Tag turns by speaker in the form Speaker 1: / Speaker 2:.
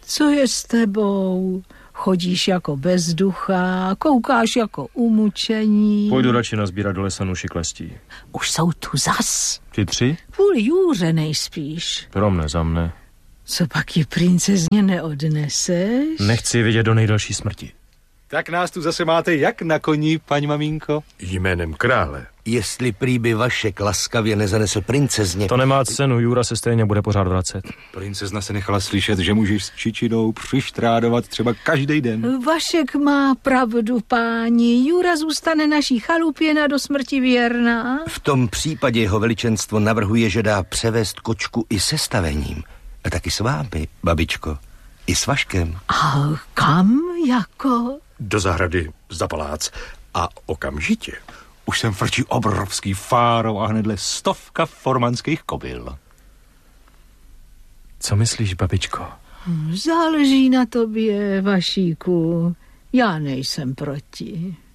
Speaker 1: Co je s tebou? Chodíš jako bezducha, koukáš jako umučení.
Speaker 2: Pojdu radši nazbírat do lesa nuši klestí.
Speaker 1: Už jsou tu zas.
Speaker 2: Ty 3?
Speaker 1: Kvůli Jůře nejspíš.
Speaker 2: Pro mne, za mne.
Speaker 1: Co pak ji princezně neodneseš?
Speaker 2: Nechci vidět do nejdelší smrti.
Speaker 3: Tak nás tu zase máte jak na koni, paní maminko?
Speaker 4: Jménem krále.
Speaker 5: Jestli prý by Vašek laskavě nezanesl princezně.
Speaker 2: To nemá cenu, Jura se stejně bude pořád vracet.
Speaker 3: Princezna se nechala slyšet, že můžeš s Čičinou přištrádovat třeba každý den.
Speaker 1: Vašek má pravdu, páni. Jura zůstane naší chalupěna do smrti věrná.
Speaker 5: V tom případě jeho veličenstvo navrhuje, že dá převést kočku i se stavením. A taky s vámi, babičko. I s Vaškem.
Speaker 1: A kam jako?
Speaker 4: Do zahrady za palác a okamžitě.
Speaker 3: Už sem frčí obrovský fáro a hnedle 100 formanských kobyl.
Speaker 2: Co myslíš, babičko?
Speaker 1: Záleží na tobě, Vašíku. Já nejsem proti.